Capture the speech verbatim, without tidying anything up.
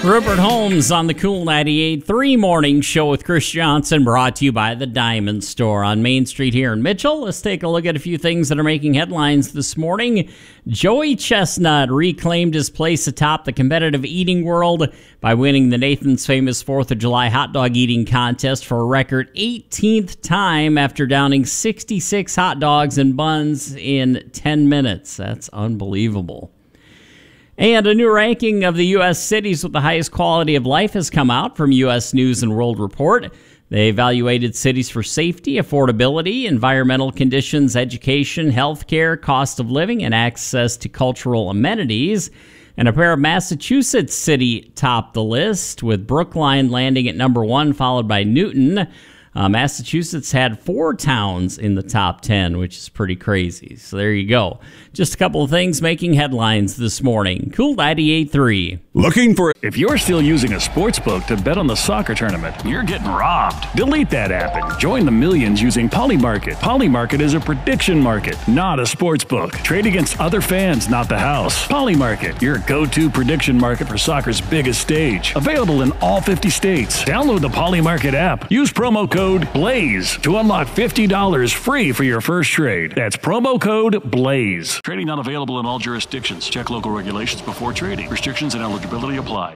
Rupert Holmes on the Cool ninety-eight point three Morning Show with Chris Johnson, brought to you by the Diamond Store on Main Street here in Mitchell. Let's take a look at a few things that are making headlines this morning. Joey Chestnut reclaimed his place atop the competitive eating world by winning the Nathan's Famous fourth of July hot dog eating contest for a record eighteenth time after downing sixty-six hot dogs and buns in ten minutes. That's unbelievable. And a new ranking of the U S cities with the highest quality of life has come out from U S News and World Report. They evaluated cities for safety, affordability, environmental conditions, education, healthcare, cost of living, and access to cultural amenities. And a pair of Massachusetts cities topped the list, with Brookline landing at number one, followed by Newton. Uh, Massachusetts had four towns in the top ten, which is pretty crazy. So there you go. Just a couple of things making headlines this morning. Cool ninety-eight point three. Looking for... If you're still using a sports book to bet on the soccer tournament, you're getting robbed. Delete that app and join the millions using Polymarket. Polymarket is a prediction market, not a sports book. Trade against other fans, not the house. Polymarket, your go-to prediction market for soccer's biggest stage. Available in all fifty states. Download the Polymarket app. Use promo code BLAZE to unlock fifty dollars free for your first trade. That's promo code BLAZE. Trading not available in all jurisdictions. Check local regulations before trading. Restrictions and eligibility apply.